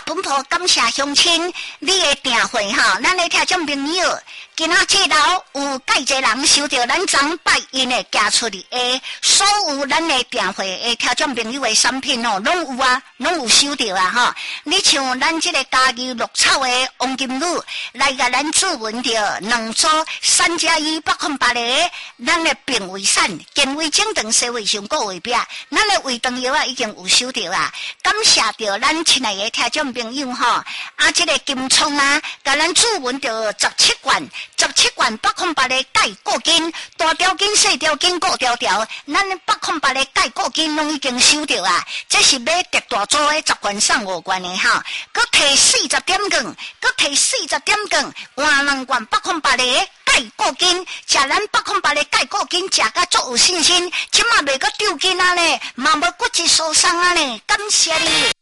本婆，感谢乡亲你的订会哈，咱的听众朋友。今仔这楼有介济人收到咱张拜因的寄出的所有咱的订会的听众朋友的产品哦，拢有啊，拢有收到啊哈。你像咱这个家具绿草的黄金女来甲咱注文着2组3+1+808的咱的病卫散、健胃整肠、洗胃上个胃病，咱的胃肠药啊已经有收到啊。感谢着咱亲爱的听众朋友哈，这个金葱啊，甲咱注文着17罐。17罐808的钙固筋，大条筋、细条筋、各条条，咱808的钙固筋拢已经收到啊！这是买特大组的10罐送5罐的哈，佮摕40点光，佮摕40点光，换2罐808的钙固筋，食咱808的钙固筋，食甲足有信心，即马袂佮丢筋啊呢，嘛无骨质疏松啊呢，感谢你。